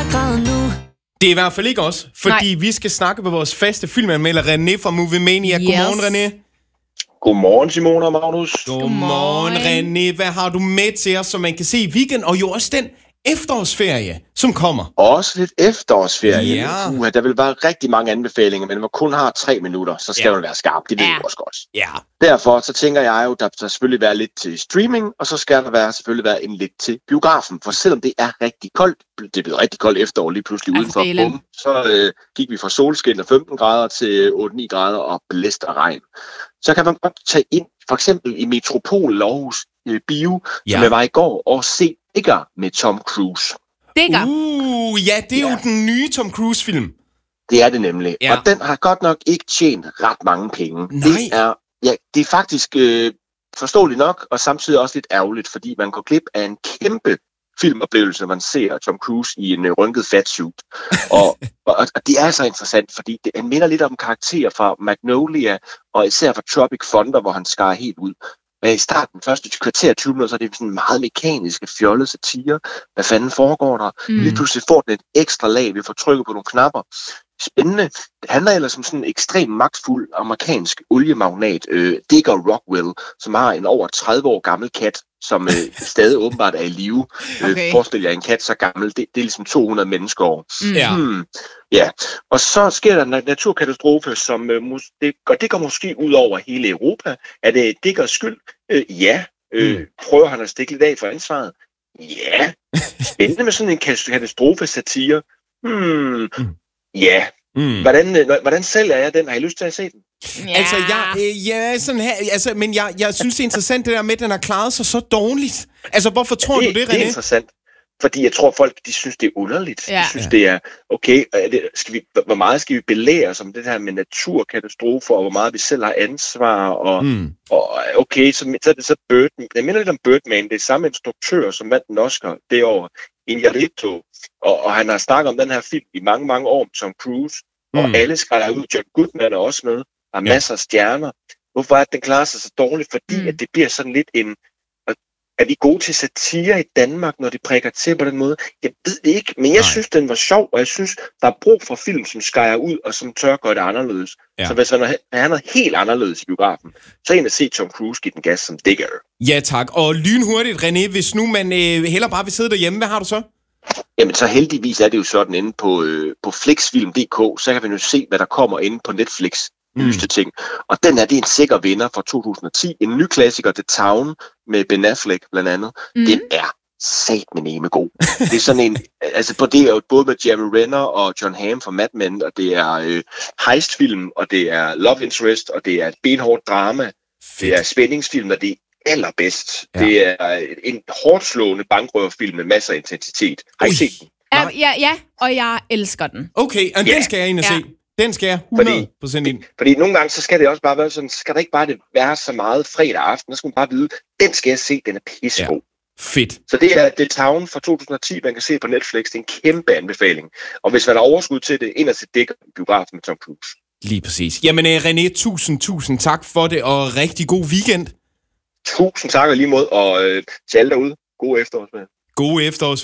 græde nu. Det er i hvert fald ikke os, fordi vi skal snakke med vores faste filmanmelder René fra Movie Mania. Godmorgen, René. Godmorgen, Simone og Magnus. Godmorgen, René. Hvad har du med til os, som man kan se i weekend, og jo også den efterårsferie, som kommer? Også lidt efterårsferie. Ja. Der vil være rigtig mange anbefalinger, men når man kun har 3 minutter, så skal man være skarp. Det ved jeg også godt. Ja. Derfor så tænker jeg jo, der selvfølgelig være lidt til streaming, og så skal der selvfølgelig være en lidt til biografen. For selvom det er rigtig koldt, det blev rigtig koldt efterår lige pludselig udenfor, så gik vi fra solskin og 15 grader til 8-9 grader og blæst og regn. Så kan man godt tage ind, for eksempel i Metropol Aarhus Bio, som jeg var i går, og se Digger med Tom Cruise. Digger? Ja, det er jo den nye Tom Cruise-film. Det er det nemlig. Ja. Og den har godt nok ikke tjent ret mange penge. Nej. Det er faktisk forståeligt nok, og samtidig også lidt ærgerligt, fordi man går glip af en kæmpe filmoplevelse, når man ser Tom Cruise i en rynket fatsuit. og det er så interessant, fordi det minder lidt om karakterer fra Magnolia, og især fra Tropic Thunder, hvor han skar helt ud. I starten, første kvarter 20 minutter, så er det sådan meget mekaniske, fjollede satire. Hvad fanden foregår der? Lige pludselig får den et ekstra lag, vi får trykket på nogle knapper. Spændende. Det handler ellers om sådan en ekstremt magtfuld amerikansk oliemagnat, Digger Rockwell, som har en over 30 år gammel kat, som stadig åbenbart er i live. Forestil jer en kat så gammel, det er ligesom 200 mennesker år. Ja, og så sker der en naturkatastrofe, som det går måske ud over hele Europa. Er det Diggers skyld? Prøver han at stikke lidt af for ansvaret? Ja. Spændende med sådan en katastrofe-satire. Ja. Hvordan sælger jeg den? Har I lyst til at se den? Altså, sådan her, men jeg synes, det er interessant, det der med, at den har klaret sig så dårligt. Altså, hvorfor tror du det, René? Det er interessant. Fordi jeg tror, folk de synes, det er underligt. De synes, det er okay. Hvor meget skal vi belære os om det her med naturkatastrofer, og hvor meget vi selv har ansvar. Og okay, så er det så Birdman. Det minder lidt om Birdman. Det er samme instruktør, som vandt en Oscar det år, Iñárritu. Og han har snakket om den her film i mange, mange år, Tom Cruise. Og alle skræller ud. John Goodman er også med. Der er masser af stjerner. Hvorfor er det, den klarer sig så dårligt? Fordi at det bliver sådan lidt en... Er vi gode til satire i Danmark, når de prikker til på den måde? Jeg ved det ikke, men jeg synes, den var sjov, og jeg synes, der er brug for film, som skærer ud, og som tør gøre det anderledes. Ja. Så hvis han er noget helt anderledes i biografen, så er en at se Tom Cruise give den gas som Digger. Ja, tak. Og lynhurtigt, René, hvis nu man heller bare vil sidde derhjemme, hvad har du så? Jamen, så heldigvis er det jo sådan inde på flixfilm.dk, så kan vi nu se, hvad der kommer inde på Netflix. Nyeste ting. Og det er en sikker vinder fra 2010. En ny klassiker, The Town, med Ben Affleck blandt andet. Den er satmeneme god. Det er sådan en, altså det er jo både med Jeremy Renner og John Hamm fra Mad Men, og det er heistfilm, og det er love interest, og det er et benhårdt drama. Det er spændingsfilm, og det er allerbedst. Ja. Det er en hårdt slående bankrøverfilm med masser af intensitet. Har I set den? Ja, og jeg elsker den. Okay, og den skal jeg ind og se. Den skal jeg 100% ind. Fordi nogle gange, så skal det også bare være sådan, skal der ikke bare være så meget fredag aften, så skal man bare vide, den skal jeg se, den er pissegod. Ja. Fedt. Så det er The Town fra 2010, man kan se på Netflix, det er en kæmpe anbefaling. Og hvis man har overskud til det, ind og se Digger i biografen med Tom Cruise. Lige præcis. Jamen René, tusind tak for det, og rigtig god weekend. Tusind tak og lige mod, og til alle derude, god efterårsferie. God efterårsferie.